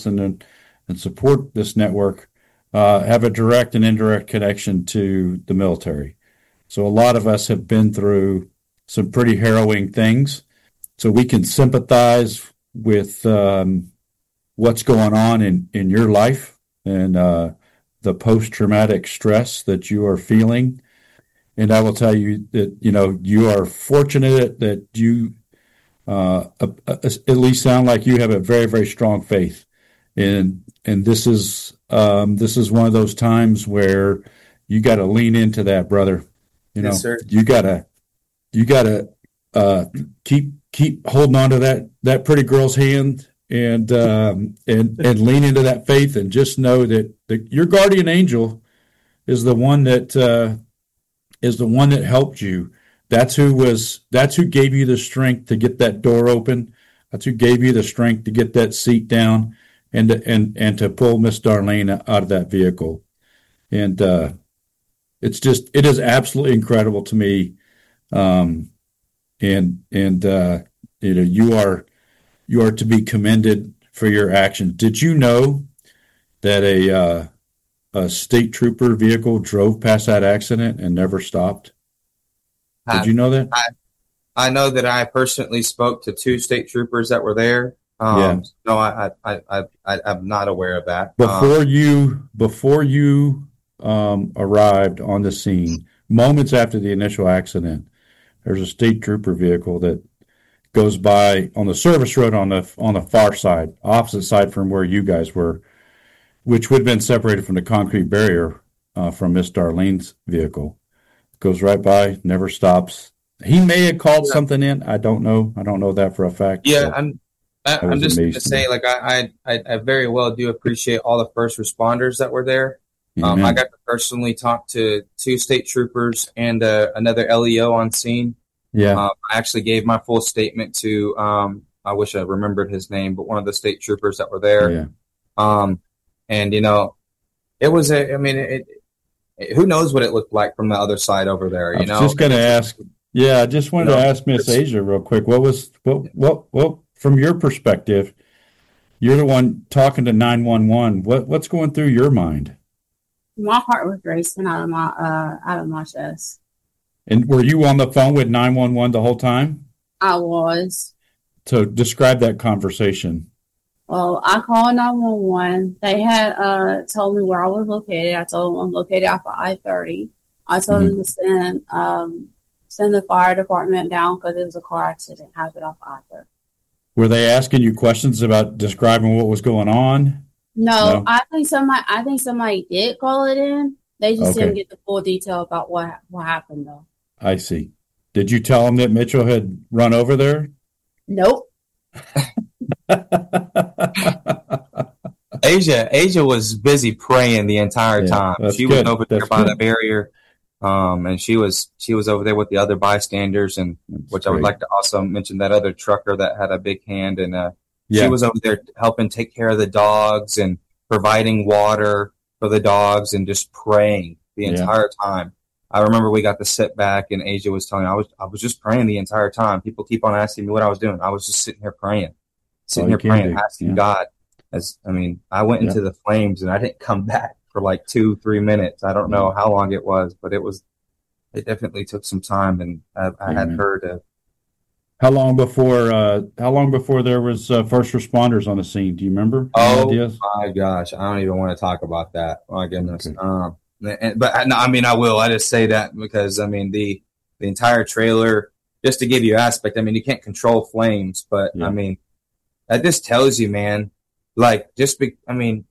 and support this network have a direct and indirect connection to the military. So a lot of us have been through some pretty harrowing things. So we can sympathize with what's going on in your life and the post-traumatic stress that you are feeling. And I will tell you that, you are fortunate that you at least sound like you have a very, very strong faith. And this is one of those times where you got to lean into that, brother. Yes, sir. You gotta keep holding on to that pretty girl's hand and lean into that faith, and just know that your guardian angel is the one that helped you. That's who gave you the strength to get that door open. That's who gave you the strength to get that seat down and to pull Miss Darlene out of that vehicle. And it is absolutely incredible to me. You are to be commended for your actions. Did you know that a state trooper vehicle drove past that accident and never stopped? Did you know that? I know that I personally spoke to 2 state troopers that were there. No, I'm not aware of that. Before you arrived on the scene, moments after the initial accident, there's a state trooper vehicle that goes by on the service road on the far side, opposite side from where you guys were, which would have been separated from the concrete barrier from Miss Darlene's vehicle. Goes right by, never stops. He may have called something in. I don't know. I don't know that for a fact. Yeah, I'm just going to say, like, I very well do appreciate all the first responders that were there. I got to personally talk to 2 state troopers and another LEO on scene. Yeah. I actually gave my full statement to, I wish I remembered his name, but one of the state troopers that were there. Yeah. And, it was who knows what it looked like from the other side over there, I was just going to ask. Yeah, I just wanted to ask Miss Asia real quick. What from your perspective, you're the one talking to 911. What's going through your mind? My heart was racing out of my chest. And were you on the phone with 911 the whole time? I was. So describe that conversation. Well, I called 911. They had told me where I was located. I told them I'm located off of I-30. I told them to send the fire department down because it was a car accident happened off I-30. Were they asking you questions about describing what was going on? No, I think somebody did call it in. They just didn't get the full detail about what happened, though. I see. Did you tell them that Mitchell had run over there? Nope. Asia was busy praying the entire time. She was over there by the barrier, and she was over there with the other bystanders, and I would like to also mention that other trucker that had a big hand, and she was over there helping take care of the dogs and providing water for the dogs and just praying the entire time. I remember we got to sit back and Asia was telling me I was just praying the entire time. People keep on asking me what I was doing. I was just sitting here praying, asking God. I went into the flames and I didn't come back for like 2-3 minutes. I don't know how long it was, but it definitely took some time, and I had her to. How long before there was first responders on the scene? Do you remember? My gosh, I don't even want to talk about that. My goodness. Okay. I will. I just say that because the entire trailer, just to give you aspect. You can't control flames, but that just tells you, man. Like man,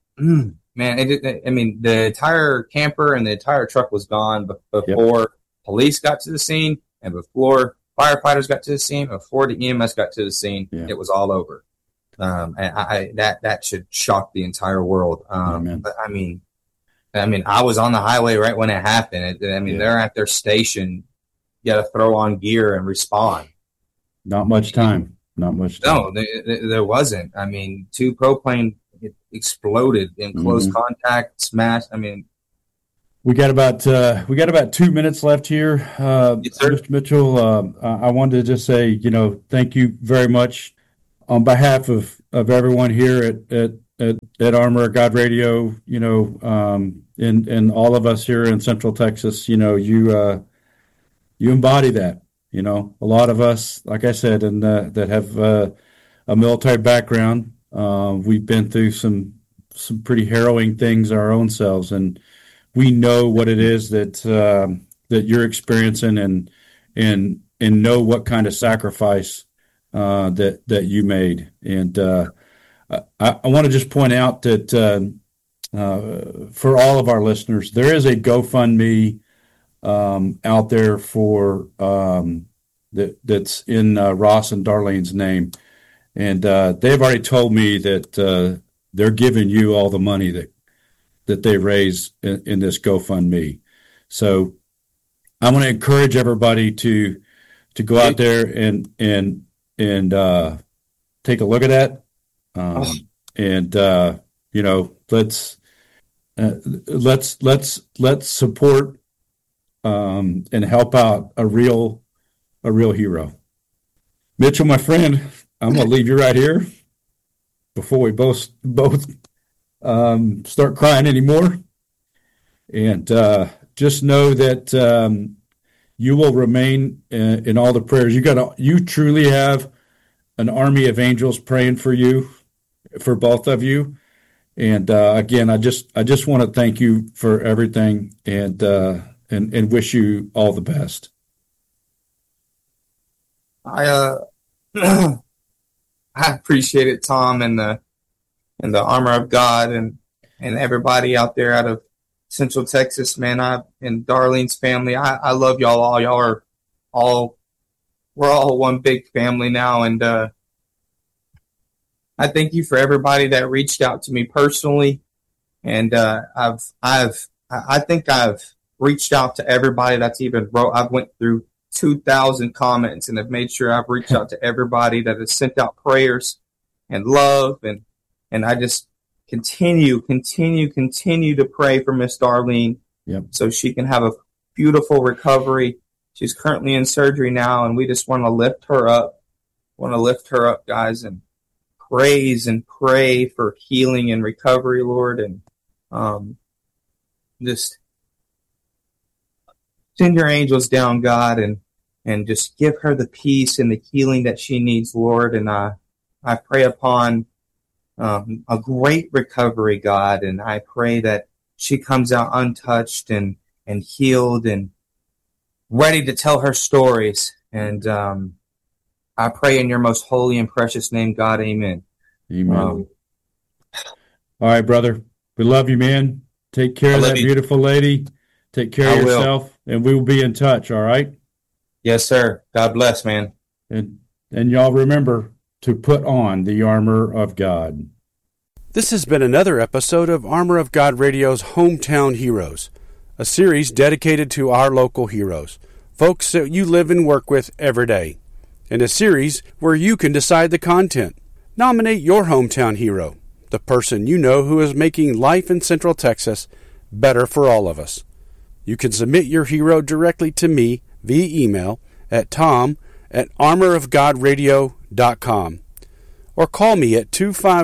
the entire camper and the entire truck was gone before police got to the scene and before firefighters got to the scene, before the EMS got to the scene. It was all over. And that should shock the entire world. But I was on the highway right when it happened. They're at their station. You got to throw on gear and respond. Not much time. No, there wasn't. 2 propane exploded in close contact, smashed. We got about 2 minutes left here. Yes, sir. Mr. Mitchell, I wanted to just say, thank you very much on behalf of everyone here at at Armor of God Radio, and all of us here in Central Texas, you embody that. A lot of us, like I said, and that have a military background, we've been through some pretty harrowing things our own selves, and we know what it is that you're experiencing, and know what kind of sacrifice that you made. And I want to just point out that for all of our listeners, there is a GoFundMe out there for that's in Ross and Darlene's name, and they've already told me that they're giving you all the money that they raise in this GoFundMe. So I want to encourage everybody to go out there and take a look at that. Let's support and help out a real hero. Mitchell, my friend, I'm going to leave you right here before we both start crying anymore. And just know that you will remain in all the prayers. You truly have an army of angels praying for you, for both of you. And again, I just want to thank you for everything, and wish you all the best. I appreciate it, Tom, and the Armor of God, and everybody out there out of Central Texas, man. And Darlene's family. I love y'all all. Y'all are all, we're all one big family now, and I thank you for everybody that reached out to me personally, and I think I've reached out to everybody that's even wrote. I've went through 2,000 comments and have made sure I've reached out to everybody that has sent out prayers and love, and I just continue to pray for Miss Darlene, so she can have a beautiful recovery. She's currently in surgery now, and we just want to lift her up. Guys, and praise and pray for healing and recovery, Lord, and just send your angels down, God, and just give her the peace and the healing that she needs, Lord. And I pray upon a great recovery, God, and I pray that she comes out untouched and healed and ready to tell her stories. And I pray in your most holy and precious name, God. Amen. Amen. All right, brother. We love you, man. Take care of that beautiful lady. Take care of yourself, and we will be in touch, all right? Yes, sir. God bless, man. And y'all remember to put on the armor of God. This has been another episode of Armor of God Radio's Hometown Heroes, a series dedicated to our local heroes, folks that you live and work with every day, and a series where you can decide the content. Nominate your hometown hero, the person you know who is making life in Central Texas better for all of us. You can submit your hero directly to me via email at tom@armorofgodradio.com or call me at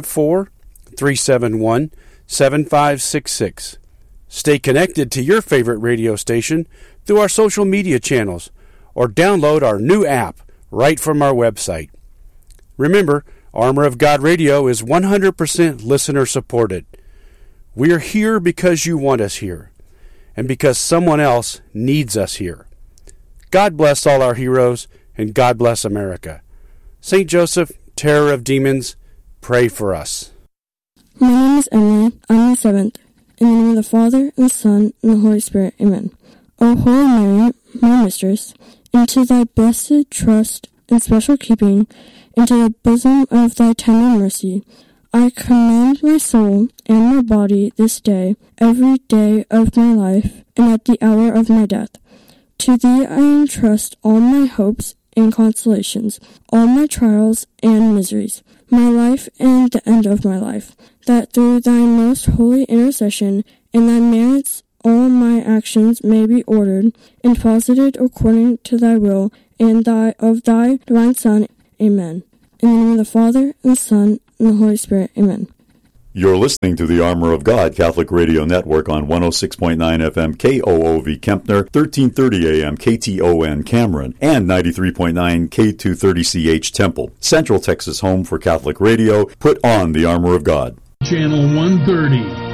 254-371-7566. Stay connected to your favorite radio station through our social media channels or download our new app right from our website. Remember, Armor of God Radio is 100% listener supported. We're here because you want us here, and because someone else needs us here. God bless all our heroes, and God bless America. St. Joseph, terror of demons, pray for us. My name is Emily. I'm the 7th. In the name of the Father, and the Son, and the Holy Spirit. Amen. O Holy Mary, my mistress, into thy blessed trust and special keeping, into the bosom of thy tender mercy, I commend my soul and my body this day, every day of my life, and at the hour of my death. To thee I entrust all my hopes and consolations, all my trials and miseries, my life and the end of my life, that through thy most holy intercession and thy merits all my actions may be ordered and deposited according to thy will and of thy divine Son. Amen. In the name of the Father, and the Son, and the Holy Spirit. Amen. You're listening to the Armor of God Catholic Radio Network on 106.9 FM KOOV Kempner, 1330 AM KTON Cameron, and 93.9 K230CH Temple. Central Texas home for Catholic radio. Put on the Armor of God. Channel 130.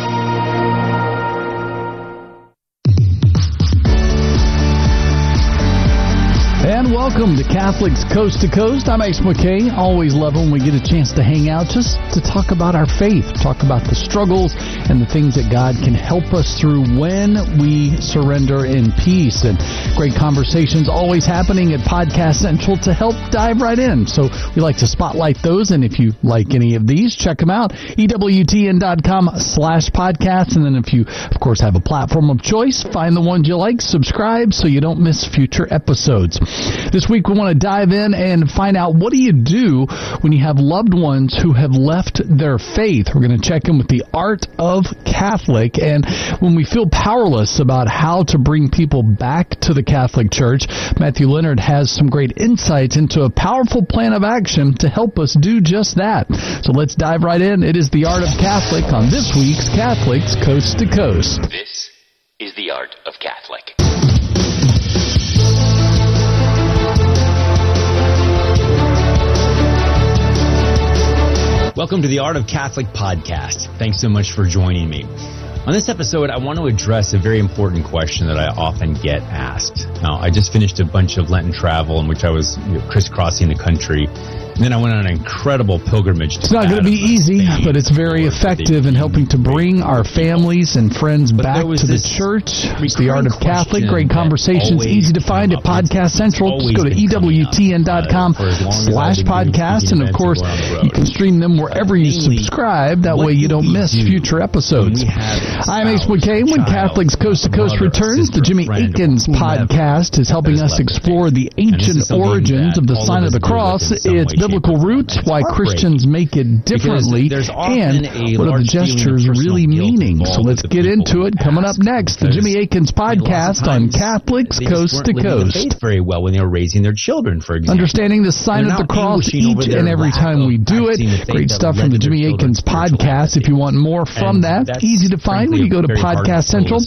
And welcome to Catholics Coast to Coast. I'm Ace McKay. Always love when we get a chance to hang out just to talk about our faith, talk about the struggles and the things that God can help us through when we surrender in peace. And great conversations always happening at Podcast Central to help dive right in. So we like to spotlight those. And if you like any of these, check them out. EWTN.com/podcast. And then if you, of course, have a platform of choice, find the ones you like, subscribe so you don't miss future episodes. This week we want to dive in and find out, what do you do when you have loved ones who have left their faith? We're going to check in with the Art of Catholic, and when we feel powerless about how to bring people back to the Catholic Church, Matthew Leonard has some great insights into a powerful plan of action to help us do just that. So let's dive right in. It is the Art of Catholic on this week's Catholics Coast to Coast. This is the Art of Catholic. Welcome to the Art of Catholic podcast. Thanks so much for joining me. On this episode, I want to address a very important question that I often get asked. Now, I just finished a bunch of Lenten travel in which I was crisscrossing the country. And then I went on an incredible pilgrimage to It's not going to be easy, but it's very effective in helping to bring our families and friends back to the church. It's the Art of Catholic. Great conversations, easy to find at Podcast Central. Just go to EWTN.com/podcast. And of course, you can stream them wherever you subscribe. That way you don't miss future episodes. I'm Ace McKay. When Catholics Coast to Coast returns, the Jimmy Akins podcast is helping us explore the ancient origins of the sign of the cross. It's biblical roots, why Christians make it differently, and what are the gestures really meaning. So let's get into it. Coming up next, the Jimmy Akins podcast on Catholics Coast to Coast. Very well when they were raising their children, for example. Understanding the sign of the cross each and every time we do it. Great stuff from the Jimmy Akins podcast. If you want more from that, easy to find when you go to Podcast Central,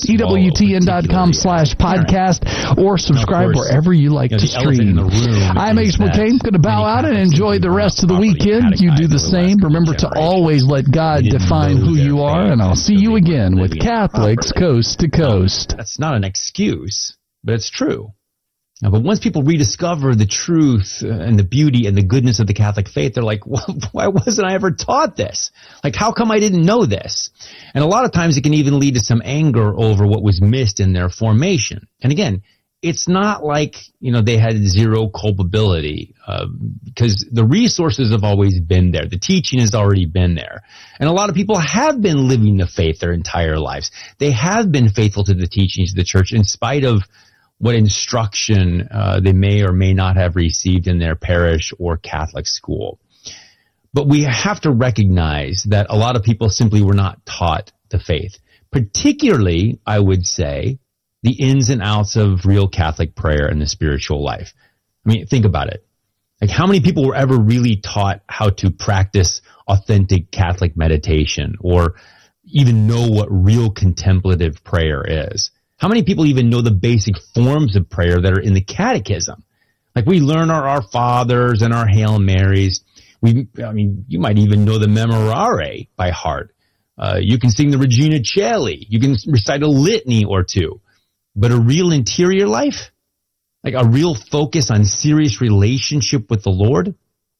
EWTN.com/podcast, or subscribe wherever you like to stream. I'm Ace McKay. Going to bow out and enjoy the rest of the weekend. You do the same. Remember to always let God define who you are, and I'll see you again with Catholics Coast to Coast. That's not an excuse, but it's true. But once people rediscover the truth and the beauty and the goodness of the Catholic faith, they're like, well, why wasn't I ever taught this? Like, how come I didn't know this? And a lot of times it can even lead to some anger over what was missed in their formation. And again, it's not like, they had zero culpability, because the resources have always been there. The teaching has already been there. And a lot of people have been living the faith their entire lives. They have been faithful to the teachings of the church in spite of what instruction they may or may not have received in their parish or Catholic school. But we have to recognize that a lot of people simply were not taught the faith, particularly, I would say, the ins and outs of real Catholic prayer and the spiritual life. I mean, think about it. Like, how many people were ever really taught how to practice authentic Catholic meditation or even know what real contemplative prayer is? How many people even know the basic forms of prayer that are in the catechism? Like, we learn our Fathers and our Hail Marys. You might even know the Memorare by heart. You can sing the Regina Coeli. You can recite a litany or two. But a real interior life, like a real focus on serious relationship with the Lord,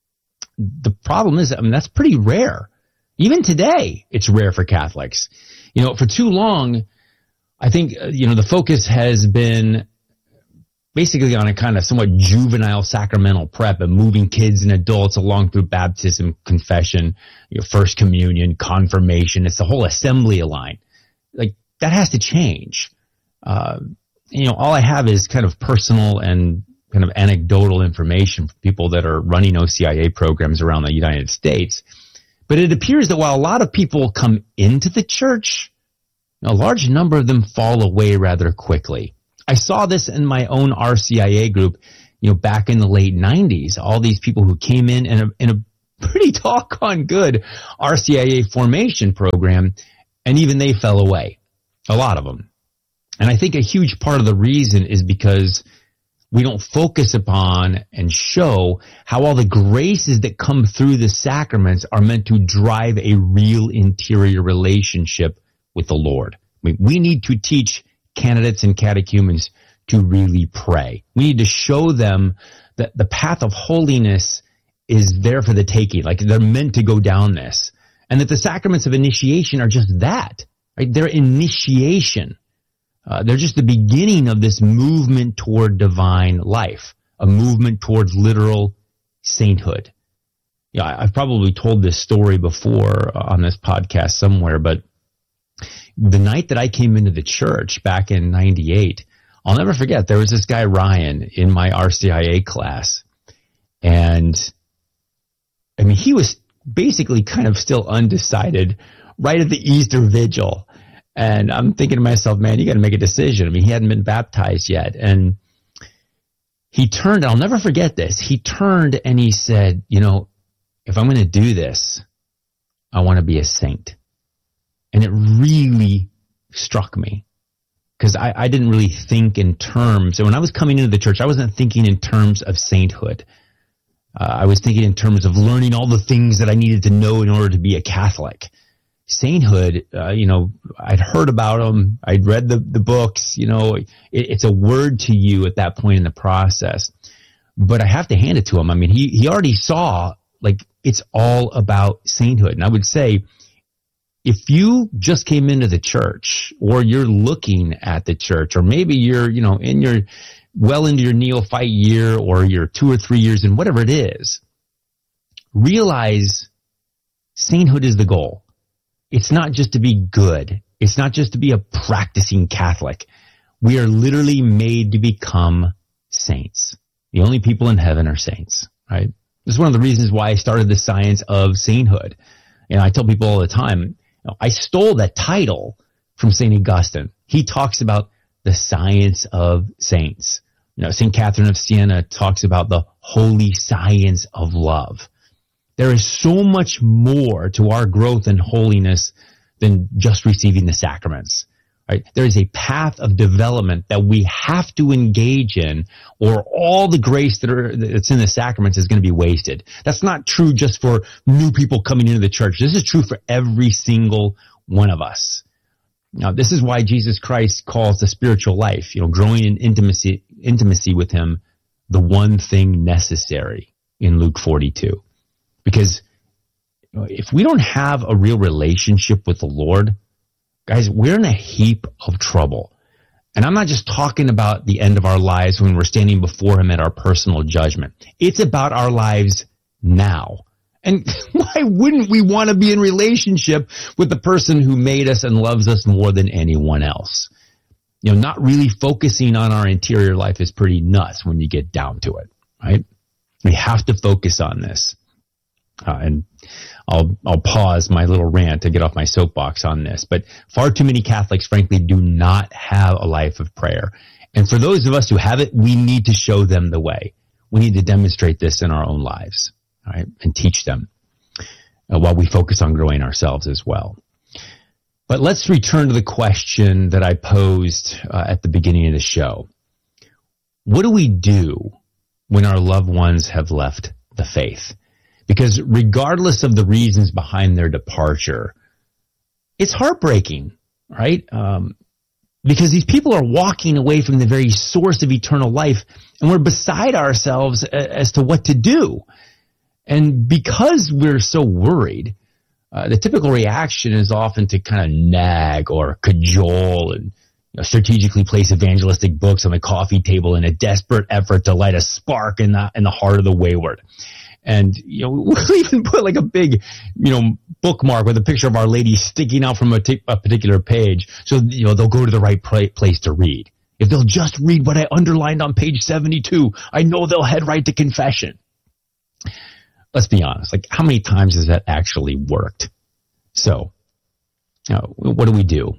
the problem is, that's pretty rare. Even today, it's rare for Catholics. For too long, I think, the focus has been basically on a kind of somewhat juvenile sacramental prep and moving kids and adults along through baptism, confession, first communion, confirmation. It's the whole assembly line. Like, that has to change. All I have is kind of personal and kind of anecdotal information from people that are running OCIA programs around the United States. But it appears that while a lot of people come into the church, a large number of them fall away rather quickly. I saw this in my own RCIA group, back in the late 90s. All these people who came in a pretty doggone good RCIA formation program, and even they fell away, a lot of them. And I think a huge part of the reason is because we don't focus upon and show how all the graces that come through the sacraments are meant to drive a real interior relationship with the Lord. We need to teach candidates and catechumens to really pray. We need to show them that the path of holiness is there for the taking, like they're meant to go down this. And that the sacraments of initiation are just that, right? They're initiation. They're just the beginning of this movement toward divine life, a movement towards literal sainthood. Yeah, I've probably told this story before on this podcast somewhere, but the night that I came into the church back in 98, I'll never forget, there was this guy, Ryan, in my RCIA class. And I mean, he was basically kind of still undecided right at the Easter Vigil. And I'm thinking to myself, man, you got to make a decision. I mean, he hadn't been baptized yet. And he turned, I'll never forget this. He turned and he said, you know, if I'm going to do this, I want to be a saint. And it really struck me because I didn't really think in terms. And when I was coming into the church, I wasn't thinking in terms of sainthood. I was thinking in terms of learning all the things that I needed to know in order to be a Catholic. Sainthood, you know, I'd heard about them. I'd read the books, you know, it's a word to you at that point in the process. But I have to hand it to him. I mean, he already saw, like, it's all about sainthood. And I would say, if you just came into the church or you're looking at the church, or maybe you're, you know, well into your neophyte year, or you're 2 or 3 years in, whatever it is, realize sainthood is the goal. It's not just to be good. It's not just to be a practicing Catholic. We are literally made to become saints. The only people in heaven are saints, right? This is one of the reasons why I started the science of sainthood. And I tell people all the time, I stole that title from St. Augustine. He talks about the science of saints. You know, St. Catherine of Siena talks about the holy science of love. There is so much more to our growth in holiness than just receiving the sacraments. Right? There is a path of development that we have to engage in, or all the grace that's in the sacraments is going to be wasted. That's not true just for new people coming into the church. This is true for every single one of us. Now, this is why Jesus Christ calls the spiritual life, you know, growing in intimacy with him, the one thing necessary in Luke 42. Because if we don't have a real relationship with the Lord, guys, we're in a heap of trouble. And I'm not just talking about the end of our lives when we're standing before him at our personal judgment. It's about our lives now. And why wouldn't we want to be in relationship with the person who made us and loves us more than anyone else? You know, not really focusing on our interior life is pretty nuts when you get down to it, right? We have to focus on this. And I'll pause my little rant to get off my soapbox on this, but far too many Catholics, frankly, do not have a life of prayer. And for those of us who have it, we need to show them the way. We need to demonstrate this in our own lives, all right, and teach them while we focus on growing ourselves as well. But let's return to the question that I posed at the beginning of the show. What do we do when our loved ones have left the faith? Because regardless of the reasons behind their departure, it's heartbreaking, right? Because these people are walking away from the very source of eternal life, and we're beside ourselves as to what to do. And because we're so worried, the typical reaction is often to kind of nag or cajole and strategically place evangelistic books on the coffee table in a desperate effort to light a spark in the heart of the wayward. And, you know, we'll even put like a big, you know, bookmark with a picture of Our Lady sticking out from a particular page. So, you know, they'll go to the right place to read. If they'll just read what I underlined on page 72, I know they'll head right to confession. Let's be honest. Like, how many times has that actually worked? So, you know, what do we do?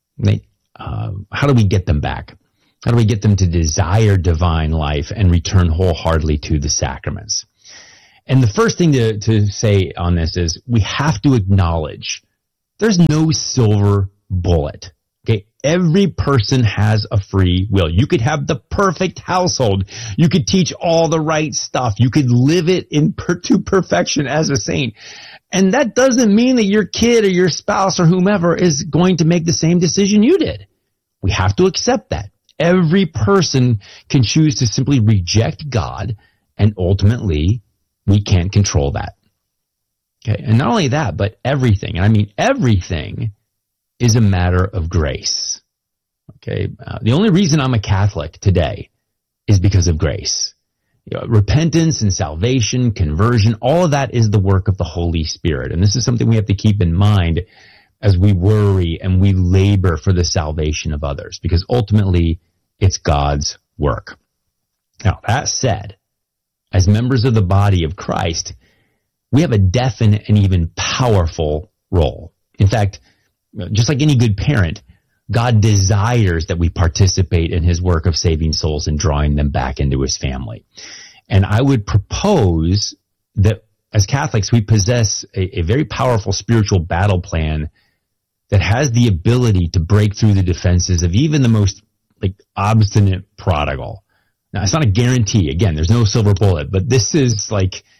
How do we get them back? How do we get them to desire divine life and return wholeheartedly to the sacraments? And the first thing to say on this is we have to acknowledge there's no silver bullet. Okay. Every person has a free will. You could have the perfect household. You could teach all the right stuff. You could live it to perfection as a saint. And that doesn't mean that your kid or your spouse or whomever is going to make the same decision you did. We have to accept that. Every person can choose to simply reject God, and ultimately we can't control that. Okay. And not only that, but everything, and I mean everything, is a matter of grace. Okay. The only reason I'm a Catholic today is because of grace. Repentance and salvation, conversion, all of that is the work of the Holy Spirit. And this is something we have to keep in mind as we worry and we labor for the salvation of others, because ultimately it's God's work. Now, that said, as members of the body of Christ, we have a definite and even powerful role. In fact, just like any good parent, God desires that we participate in his work of saving souls and drawing them back into his family. And I would propose that as Catholics, we possess a very powerful spiritual battle plan that has the ability to break through the defenses of even the most obstinate prodigal. Now, it's not a guarantee. Again, there's no silver bullet, but this is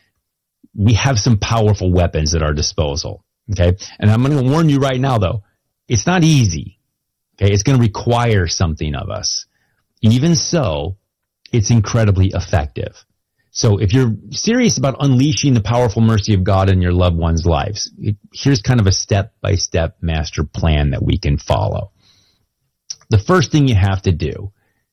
we have some powerful weapons at our disposal. Okay. And I'm going to warn you right now, though, it's not easy. Okay. It's going to require something of us. Even so, it's incredibly effective. So if you're serious about unleashing the powerful mercy of God in your loved ones' lives, here's kind of a step-by-step master plan that we can follow. The first thing you have to do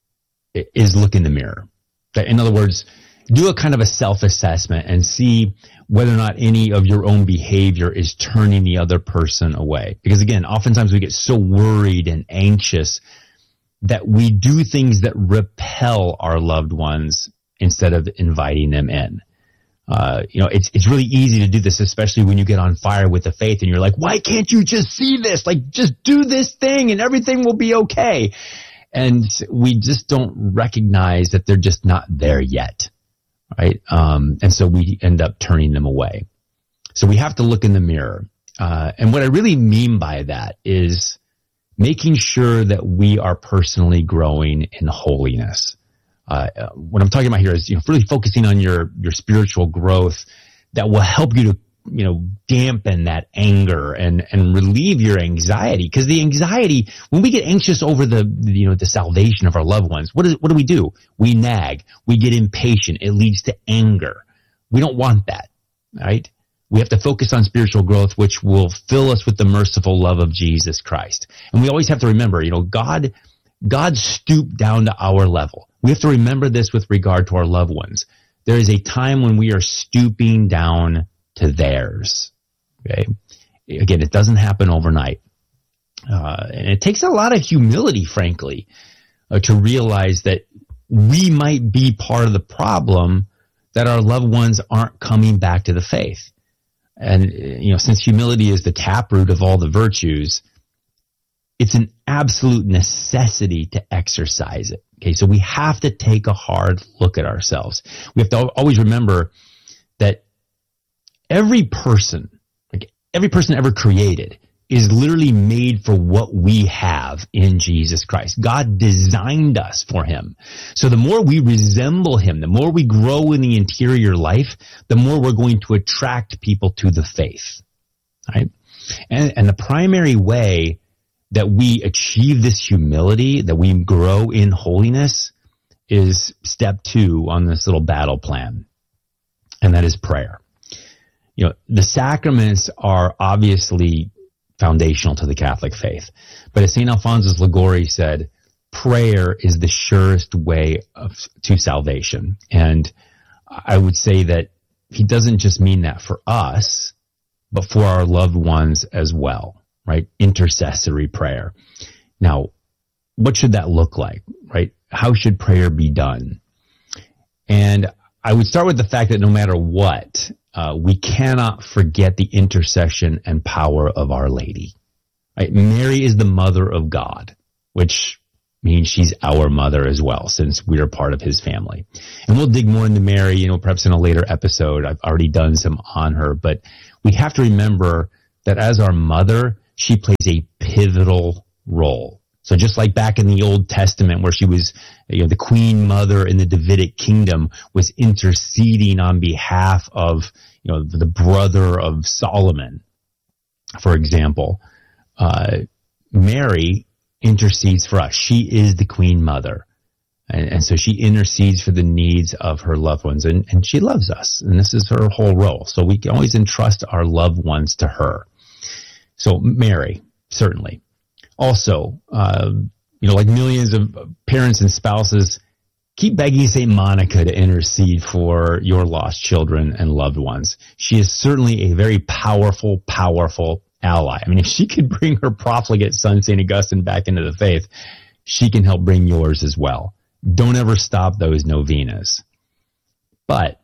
is look in the mirror. In other words, do a kind of a self-assessment and see whether or not any of your own behavior is turning the other person away. Because again, oftentimes we get so worried and anxious that we do things that repel our loved ones instead of inviting them in. It's really easy to do this, especially when you get on fire with the faith and you're like, why can't you just see this? Just do this thing and everything will be okay. And we just don't recognize that they're just not there yet. Right. And so we end up turning them away. So we have to look in the mirror. And what I really mean by that is making sure that we are personally growing in holiness. What I'm talking about here is, really focusing on your spiritual growth that will help you to, dampen that anger and relieve your anxiety. Because the anxiety, when we get anxious over the salvation of our loved ones, what do? We nag. We get impatient. It leads to anger. We don't want that, right? We have to focus on spiritual growth, which will fill us with the merciful love of Jesus Christ. And we always have to remember, God stooped down to our level. We have to remember this with regard to our loved ones. There is a time when we are stooping down to theirs. Okay. Again, it doesn't happen overnight. And it takes a lot of humility, frankly, to realize that we might be part of the problem that our loved ones aren't coming back to the faith. And, since humility is the taproot of all the virtues, it's an absolute necessity to exercise it. Okay, so we have to take a hard look at ourselves. We have to always remember that every person ever created is literally made for what we have in Jesus Christ. God designed us for him. So the more we resemble him, the more we grow in the interior life, the more we're going to attract people to the faith. Right? And the primary way that we achieve this humility, that we grow in holiness, is step 2 on this little battle plan. And that is prayer. The sacraments are obviously foundational to the Catholic faith. But as St. Alphonsus Liguori said, prayer is the surest way to salvation. And I would say that he doesn't just mean that for us, but for our loved ones as well, right? Intercessory prayer. Now, what should that look like, right? How should prayer be done? And I would start with the fact that no matter what, we cannot forget the intercession and power of Our Lady. Right? Mary is the mother of God, which means she's our mother as well, since we're part of his family. And we'll dig more into Mary, perhaps in a later episode. I've already done some on her, but we have to remember that as our mother, she plays a pivotal role. So just like back in the Old Testament where she was, the queen mother in the Davidic kingdom was interceding on behalf of, the brother of Solomon, for example, Mary intercedes for us. She is the queen mother. And so she intercedes for the needs of her loved ones, and she loves us. And this is her whole role. So we can always entrust our loved ones to her. So Mary, certainly. Also, like millions of parents and spouses, keep begging St. Monica to intercede for your lost children and loved ones. She is certainly a very powerful, powerful ally. I mean, if she could bring her profligate son, St. Augustine, back into the faith, she can help bring yours as well. Don't ever stop those novenas. But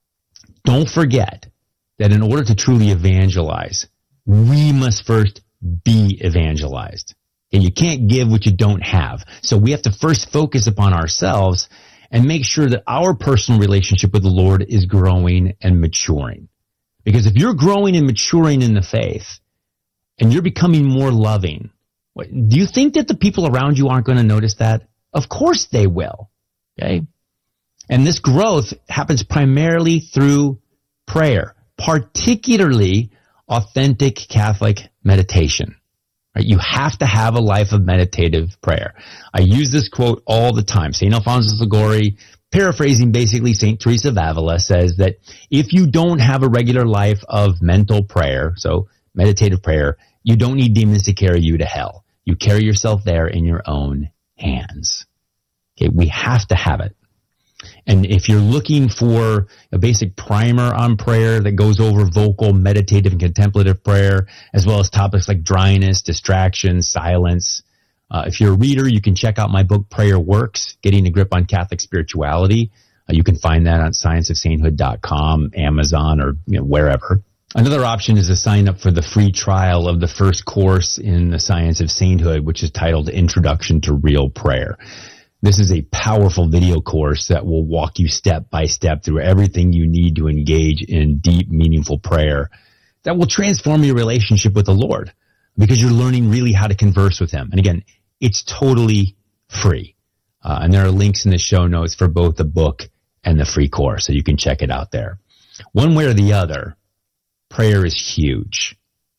don't forget that in order to truly evangelize, we must first be evangelized. And you can't give what you don't have. So we have to first focus upon ourselves and make sure that our personal relationship with the Lord is growing and maturing. Because if you're growing and maturing in the faith, and you're becoming more loving, do you think that the people around you aren't going to notice that? Of course they will. Okay? And this growth happens primarily through prayer, particularly authentic Catholic meditation. Right? You have to have a life of meditative prayer. I use this quote all the time. St. Alphonsus Liguori, paraphrasing basically St. Teresa of Avila, says that if you don't have a regular life of mental prayer, so meditative prayer, you don't need demons to carry you to hell. You carry yourself there in your own hands. Okay, we have to have it. And if you're looking for a basic primer on prayer that goes over vocal, meditative, and contemplative prayer, as well as topics like dryness, distraction, silence, if you're a reader, you can check out my book, Prayer Works, Getting a Grip on Catholic Spirituality. You can find that on scienceofsainthood.com, Amazon, or wherever. Another option is to sign up for the free trial of the first course in the Science of Sainthood, which is titled Introduction to Real Prayer. This is a powerful video course that will walk you step by step through everything you need to engage in deep, meaningful prayer that will transform your relationship with the Lord, because you're learning really how to converse with Him. And again, it's totally free. And there are links in the show notes for both the book and the free course, so you can check it out there. One way or the other, prayer is huge.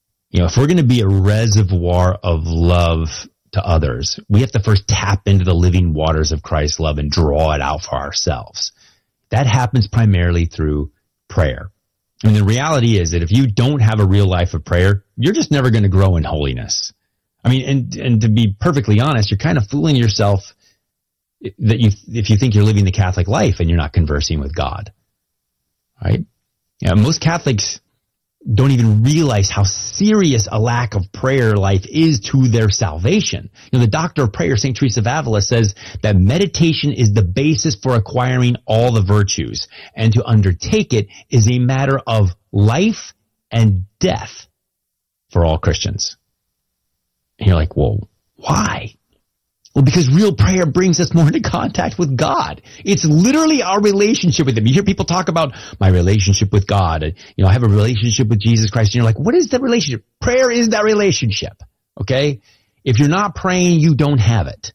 If we're going to be a reservoir of love to others, we have to first tap into the living waters of Christ's love and draw it out for ourselves. That happens primarily through prayer. And the reality is that if you don't have a real life of prayer, you're just never going to grow in holiness. I mean, and to be perfectly honest, you're kind of fooling yourself that if you think you're living the Catholic life and you're not conversing with God. Right? Most Catholics don't even realize how serious a lack of prayer life is to their salvation. The doctor of prayer, St. Teresa of Avila, says that meditation is the basis for acquiring all the virtues, and to undertake it is a matter of life and death for all Christians. And you're like, well, why? Well, because real prayer brings us more into contact with God. It's literally our relationship with Him. You hear people talk about my relationship with God. I have a relationship with Jesus Christ. And you're like, what is that relationship? Prayer is that relationship. Okay? If you're not praying, you don't have it.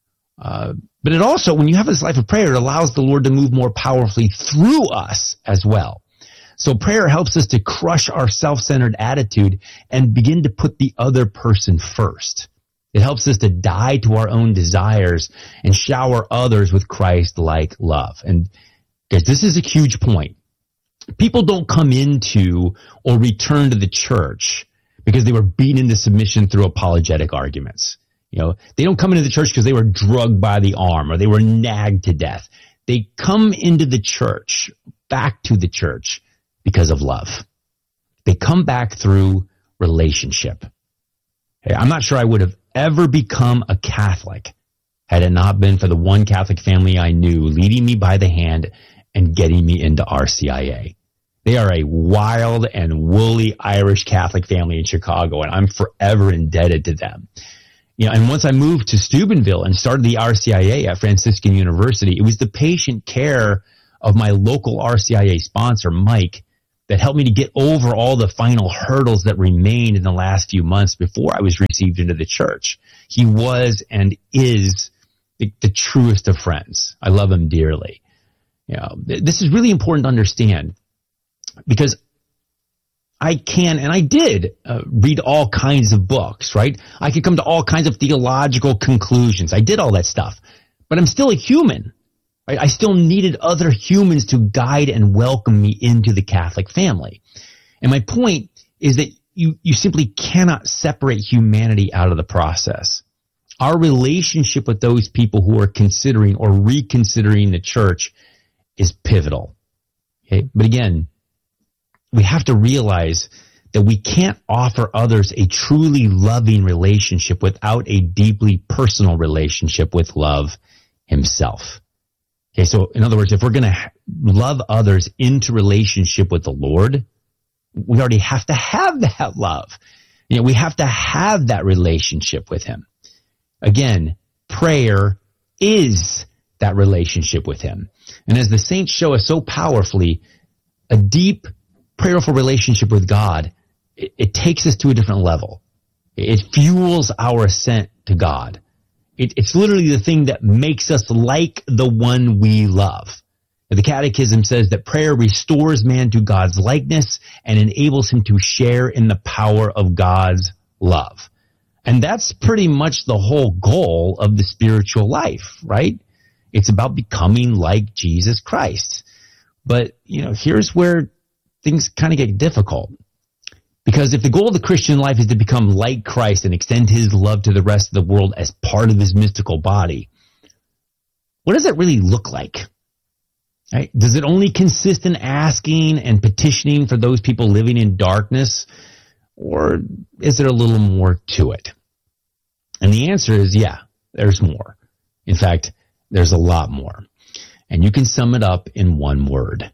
But it also, when you have this life of prayer, it allows the Lord to move more powerfully through us as well. So prayer helps us to crush our self-centered attitude and begin to put the other person first. It helps us to die to our own desires and shower others with Christ-like love. And guys, this is a huge point. People don't come into or return to the church because they were beaten into submission through apologetic arguments. They don't come into the church because they were drugged by the arm or they were nagged to death. They come into the church, back to the church, because of love. They come back through relationship. Hey, I'm not sure I would have ever become a Catholic had it not been for the one Catholic family I knew leading me by the hand and getting me into RCIA. They are a wild and woolly Irish Catholic family in Chicago, and I'm forever indebted to them. And once I moved to Steubenville and started the RCIA at Franciscan University, it was the patient care of my local RCIA sponsor, Mike, that helped me to get over all the final hurdles that remained in the last few months before I was received into the church. He was and is the truest of friends. I love him dearly. This is really important to understand, because I can, and I did, read all kinds of books, right? I could come to all kinds of theological conclusions. I did all that stuff, but I'm still a human, right? I still needed other humans to guide and welcome me into the Catholic family. And my point is that you simply cannot separate humanity out of the process. Our relationship with those people who are considering or reconsidering the church is pivotal. Okay? But again, we have to realize that we can't offer others a truly loving relationship without a deeply personal relationship with love himself. Okay, so in other words, if we're going to love others into relationship with the Lord, we already have to have that love. We have to have that relationship with him. Again, prayer is that relationship with him. And as the saints show us so powerfully, a deep prayerful relationship with God, it takes us to a different level. It fuels our ascent to God. It's literally the thing that makes us like the one we love. The Catechism says that prayer restores man to God's likeness and enables him to share in the power of God's love. And that's pretty much the whole goal of the spiritual life, right? It's about becoming like Jesus Christ. But, here's where things kind of get difficult. Because if the goal of the Christian life is to become like Christ and extend his love to the rest of the world as part of his mystical body, what does that really look like? Right? Does it only consist in asking and petitioning for those people living in darkness? Or is there a little more to it? And the answer is, yeah, there's more. In fact, there's a lot more. And you can sum it up in one word: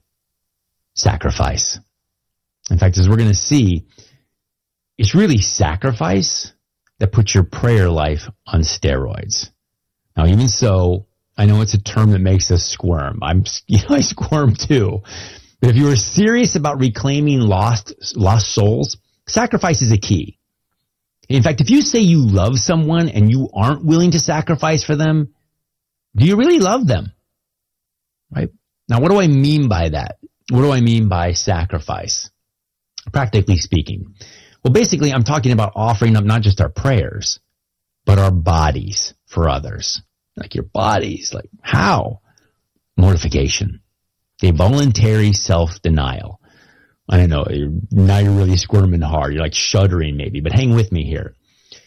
sacrifice. In fact, as we're going to see, it's really sacrifice that puts your prayer life on steroids. Now, even so, I know it's a term that makes us squirm. I squirm too. But if you are serious about reclaiming lost souls, sacrifice is a key. In fact, if you say you love someone and you aren't willing to sacrifice for them, do you really love them? Right? Now, what do I mean by that? What do I mean by sacrifice? Practically speaking. Well, basically, I'm talking about offering up not just our prayers, but our bodies for others. Like your bodies. Like how? Mortification. A voluntary self-denial. I know, now you're really squirming hard. You're like shuddering maybe, but hang with me here.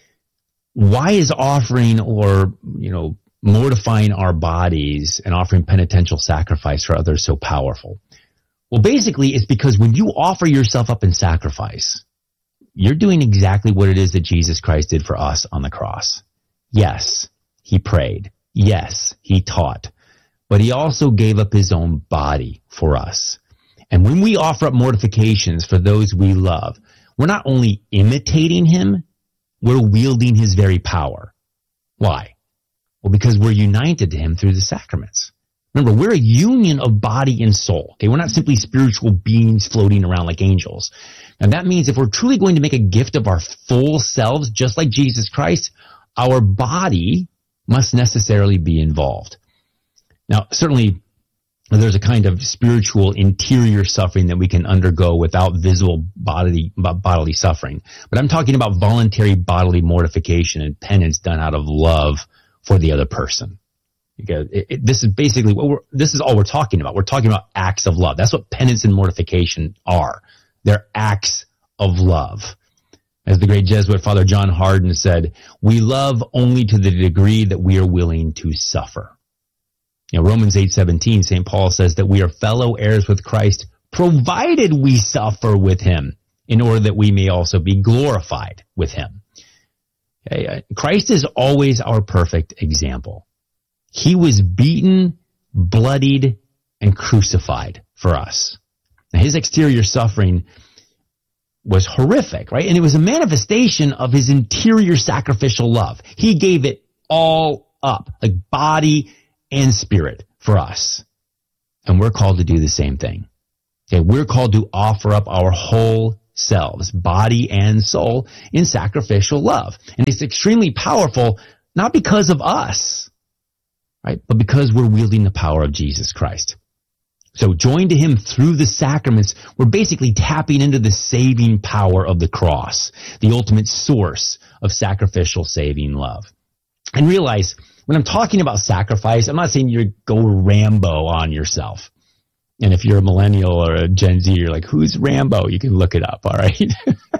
Why is offering or, mortifying our bodies and offering penitential sacrifice for others so powerful? Well, basically, it's because when you offer yourself up in sacrifice, you're doing exactly what it is that Jesus Christ did for us on the cross. Yes, he prayed. Yes, he taught. But he also gave up his own body for us. And when we offer up mortifications for those we love, we're not only imitating him, we're wielding his very power. Why? Well, because we're united to him through the sacraments. Remember, we're a union of body and soul. Okay, we're not simply spiritual beings floating around like angels. And that means if we're truly going to make a gift of our full selves, just like Jesus Christ, our body must necessarily be involved. Now, certainly, there's a kind of spiritual interior suffering that we can undergo without visible bodily suffering. But I'm talking about voluntary bodily mortification and penance done out of love for the other person. Because this is basically this is all we're talking about. We're talking about acts of love. That's what penance and mortification are. They're acts of love. As the great Jesuit Father John Hardin said, we love only to the degree that we are willing to suffer. Romans 8:17, St. Paul says that we are fellow heirs with Christ, provided we suffer with him, in order that we may also be glorified with him. Christ is always our perfect example. He was beaten, bloodied, and crucified for us. Now, his exterior suffering was horrific, right? And it was a manifestation of his interior sacrificial love. He gave it all up, like body and spirit for us. And we're called to do the same thing. Okay, we're called to offer up our whole selves, body and soul, in sacrificial love. And it's extremely powerful, not because of us, right? But because we're wielding the power of Jesus Christ. So joined to him through the sacraments, we're basically tapping into the saving power of the cross, the ultimate source of sacrificial saving love. And realize, when I'm talking about sacrifice, I'm not saying you go Rambo on yourself. And if you're a millennial or a Gen Z, you're like, who's Rambo? You can look it up, all right?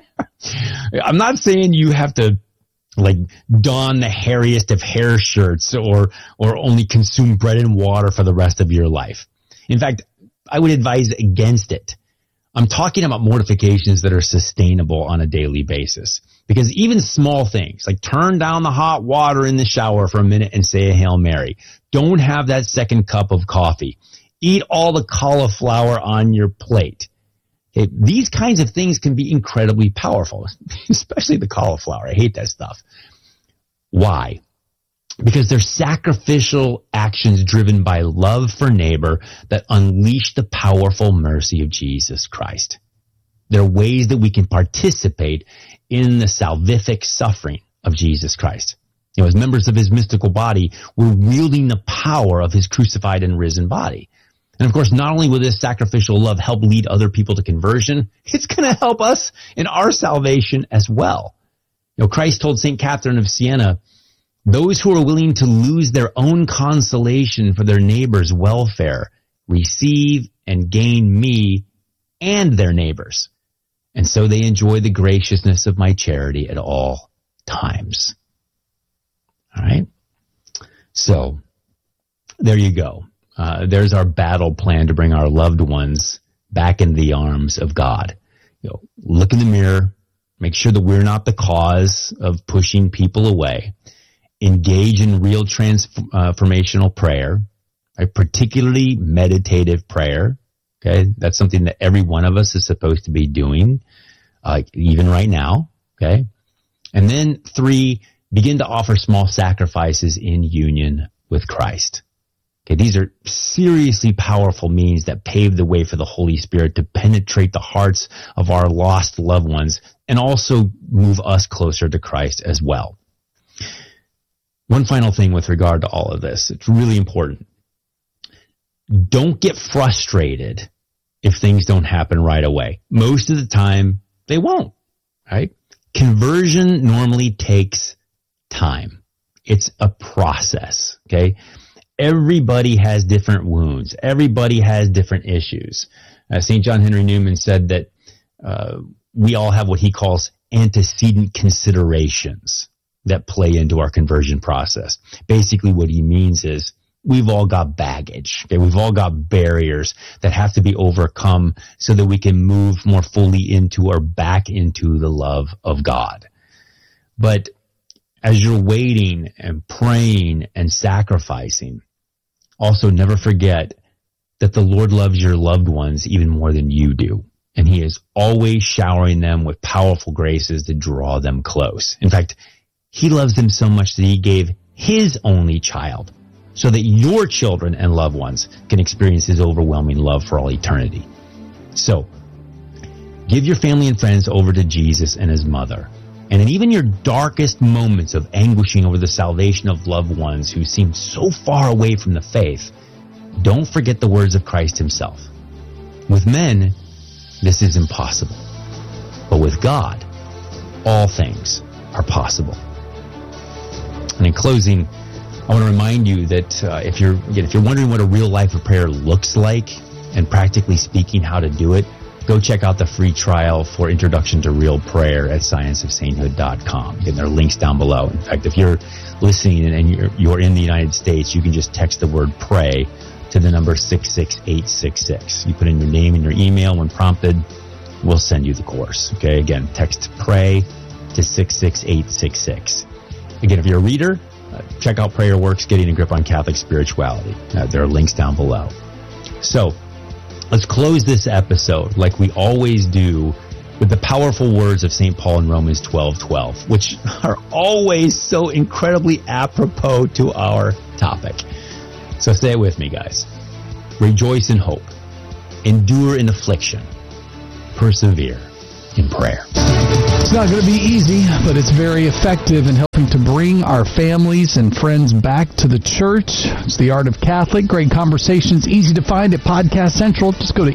I'm not saying you have to like don the hairiest of hair shirts or only consume bread and water for the rest of your life. In fact, I would advise against it. I'm talking about mortifications that are sustainable on a daily basis. Because even small things, like turn down the hot water in the shower for a minute and say a Hail Mary. Don't have that second cup of coffee. Eat all the cauliflower on your plate. Okay, these kinds of things can be incredibly powerful, especially the cauliflower. I hate that stuff. Why? Because they're sacrificial actions driven by love for neighbor that unleash the powerful mercy of Jesus Christ. They're ways that we can participate in the salvific suffering of Jesus Christ. You know, as members of his mystical body, we're wielding the power of his crucified and risen body. And of course, not only will this sacrificial love help lead other people to conversion, it's going to help us in our salvation as well. You know, Christ told St. Catherine of Siena, those who are willing to lose their own consolation for their neighbor's welfare receive and gain me and their neighbors. And so they enjoy the graciousness of my charity at all times. All right. So there you go. There's our battle plan to bring our loved ones back into the arms of God. You know, look in the mirror, make sure that we're not the cause of pushing people away. Engage in real transformational prayer, right? Particularly meditative prayer. Okay, that's something that every one of us is supposed to be doing, even right now. Okay, and then 3, begin to offer small sacrifices in union with Christ. Okay, these are seriously powerful means that pave the way for the Holy Spirit to penetrate the hearts of our lost loved ones and also move us closer to Christ as well. One final thing with regard to all of this, it's really important. Don't get frustrated if things don't happen right away. Most of the time, they won't, right? Conversion normally takes time. It's a process, okay? Everybody has different wounds. Everybody has different issues. St. John Henry Newman said that we all have what he calls antecedent considerations that play into our conversion process. Basically, what he means is we've all got baggage. Okay? We've all got barriers that have to be overcome so that we can move more fully into or back into the love of God. But as you're waiting and praying and sacrificing, also never forget that the Lord loves your loved ones even more than you do. And he is always showering them with powerful graces to draw them close. In fact, he loves them so much that he gave his only child so that your children and loved ones can experience his overwhelming love for all eternity. So, give your family and friends over to Jesus and his mother. And in even your darkest moments of anguishing over the salvation of loved ones who seem so far away from the faith, don't forget the words of Christ himself. With men, this is impossible. But with God, all things are possible. And in closing, I want to remind you that if you're wondering what a real life of prayer looks like, and practically speaking how to do it, go check out the free trial for Introduction to Real Prayer at scienceofsainthood.com. Again, there are links down below. In fact, if you're listening and you're in the United States, you can just text the word pray to the number 66866. You put in your name and your email. When prompted, we'll send you the course. Okay, again, text pray to 66866. Again, if you're a reader, check out Prayer Works, Getting a Grip on Catholic Spirituality. There are links down below. So, let's close this episode like we always do with the powerful words of St. Paul in Romans 12:12, which are always so incredibly apropos to our topic. So say it with me, guys. Rejoice in hope. Endure in affliction. Persevere in prayer. It's not going to be easy, but it's very effective in helping to bring our families and friends back to the church. It's The Art of Catholic. Great conversations, easy to find at Podcast Central. Just go to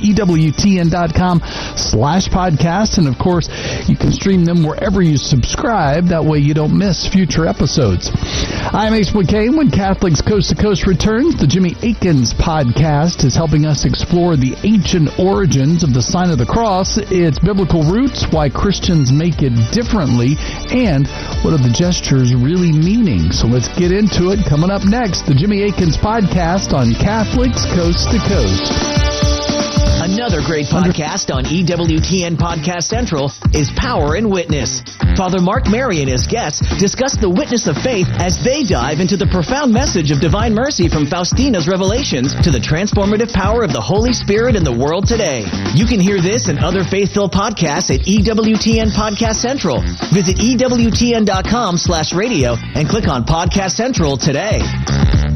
EWTN.com/podcast. And of course, you can stream them wherever you subscribe. That way you don't miss future episodes. I'm Ace McCain. When Catholics Coast to Coast returns, the Jimmy Akins podcast is helping us explore the ancient origins of the sign of the cross, its biblical roots, why Christians make it differently, and what are the gestures really meaning. So let's get into it. Coming up next, the Jimmy Akins podcast on Catholics Coast to Coast. Another great podcast on EWTN Podcast Central is Power and Witness. Father Mark Mary and his guests discuss the witness of faith as they dive into the profound message of divine mercy from Faustina's revelations to the transformative power of the Holy Spirit in the world today. You can hear this and other faith-filled podcasts at EWTN Podcast Central. Visit EWTN.com/radio and click on Podcast Central today.